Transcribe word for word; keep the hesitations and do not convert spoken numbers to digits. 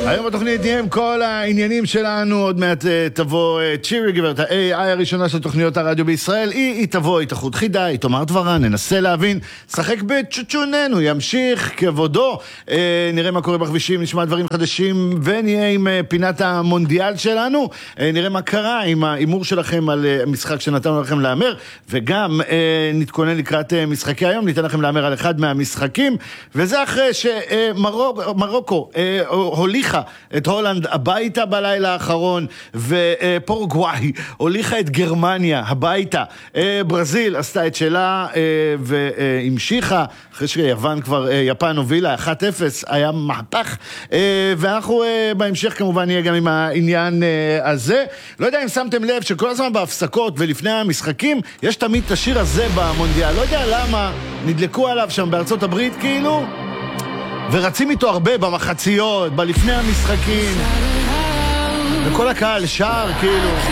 היום בתוכנית נהיה עם כל העניינים שלנו. עוד מעט תבוא צ'ירי גברת ה-איי איי הראשונה של תוכניות הרדיו בישראל. היא, היא תבוא, היא תחוד חידה, היא תאמר דברה, ננסה להבין, שחק בצ'וצ'וננו, ימשיך כבודו, אה, נראה מה קורה בכבישים, נשמע דברים חדשים, ונהיה עם אה, פינת המונדיאל שלנו, אה, נראה מה קרה עם האימור שלכם על אה, משחק שנתנו לכם לאמר, וגם אה, נתכונן לקראת אה, משחקי היום, ניתן לכם לאמר על אחד מהמשחקים, וזה אחרי שמרוקו אה, אה, הוליכה את הולנד הביתה בלילה האחרון, ופורוגוואי הוליכה את גרמניה הביתה. ברזיל עשתה את שלה והמשיכה, אחרי שיוון כבר, יפן הובילה אחת אפס, היה מהפך, ואנחנו בהמשך כמובן נהיה גם עם העניין הזה. לא יודע אם שמתם לב שכל הזמן בהפסקות ולפני המשחקים יש תמיד את השיר הזה במונדיאל, לא יודע למה נדלקו עליו שם בארצות הברית כאילו, ורצים איתו הרבה במחציות, בלפני המשחקים, וכל הקהל שר כאילו